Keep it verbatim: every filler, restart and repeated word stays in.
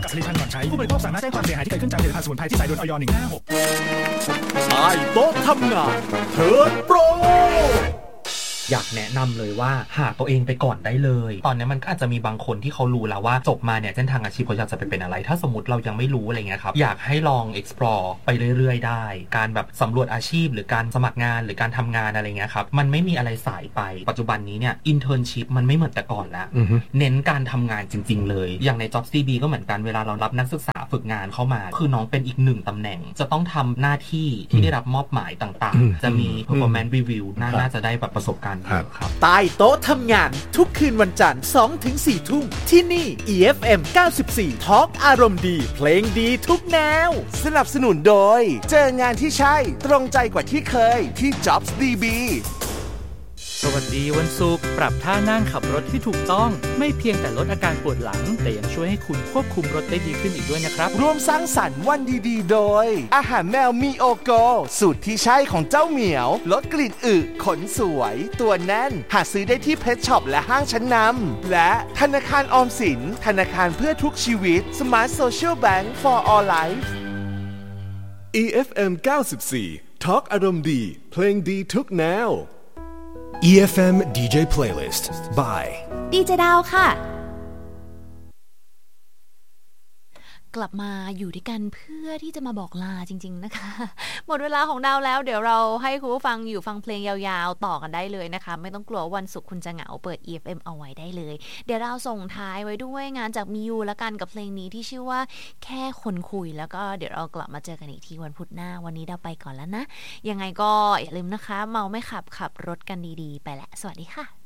กับผลิตภัณฑ์ก่อนใช้ผู้บริโภคสามารถแจ้งความเสียหายที่เกิดขึ้นจากผลิตภัณฑ์สมุนไพรที่ใส่โดน อย หนึ่งห้าหกใต้โต๊ะทำงานเทิร์นโปรอยากแนะนำเลยว่าหาตัวเองไปก่อนได้เลยตอนนี้มันก็อาจจะมีบางคนที่เขารู้แล้วว่าจบมาเนี่ยเส้นทางอาชีพเขาอยากจะไปเป็นอะไรถ้าสมมติเรายังไม่รู้อะไรเงี้ยครับอยากให้ลอง explore ไปเรื่อยๆได้การแบบสำรวจอาชีพหรือการสมัครงานหรือการทำงานอะไรเงี้ยครับมันไม่มีอะไรสายไปปัจจุบันนี้เนี่ย internship มันไม่เหมือนแต่ก่อนแล้ว uh-huh. เน้นการทำงานจริงๆเลยอย่างใน Jobs ดี บี ก็เหมือนกันเวลาเรารับนักศึกษาฝึกงานเข้ามาคือน้องเป็นอีกหนึ่งตำแหน่งจะต้องทำหน้าที่ที่ได้รับมอบหมายต่างๆจะมี performance review น่าจะได้แบบประสบการณ์ครับใต้โต๊ะทำงานทุกคืนวันจันทร์ สองถึงสี่ ทุ่มที่นี่ อี เอฟ เอ็ม เก้าสิบสี่ Talk อารมณ์ดีเพลงดีทุกแนวสนับสนุนโดยเจองานที่ใช่ตรงใจกว่าที่เคยที่ Jobs ดี บีสวัสดีวันศุกร์ปรับท่านั่งขับรถที่ถูกต้องไม่เพียงแต่ลดอาการปวดหลังแต่ยังช่วยให้คุณควบคุมรถได้ดีขึ้นอีกด้วยนะครับร่วมสร้างสรรค์วันดีๆโดยอาหารแมวมีโอโกสูตรที่ใช่ของเจ้าเหมียวลดกลิ่นอึขนสวยตัวแน่นหาซื้อได้ที่เพชช็อปและห้างชั้นนำและธนาคารออมสินธนาคารเพื่อทุกชีวิต Smart Social Bank for All Life อี เอฟ เอ็ม เก้าสิบสี่ Talk อารมณ์ดีเพลงดีทุกแนวอี เอฟ เอ็ม ดี เจ Playlist by ดี เจ ดาวค่ะกลับมาอยู่ด้วยกันเพื่อที่จะมาบอกลาจริงๆนะคะหมดเวลาของดาวแล้วเดี๋ยวเราให้คุณผู้ฟังอยู่ฟังเพลงยาวๆต่อกันได้เลยนะคะไม่ต้องกลัววันศุกร์คุณจะเหงาเปิด อี เอฟ เอ็ม เอาไว้ได้เลยเดี๋ยวเราส่งท้ายไว้ด้วยงานจากมิยูละกันกับเพลงนี้ที่ชื่อว่าแค่คนคุยแล้วก็เดี๋ยวเรากลับมาเจอกันอีกทีวันพุธหน้าวันนี้ดาวไปก่อนแล้วนะยังไงก็อย่าลืมนะคะเมาไม่ขับขับรถกันดีๆไปแล้วสวัสดีค่ะ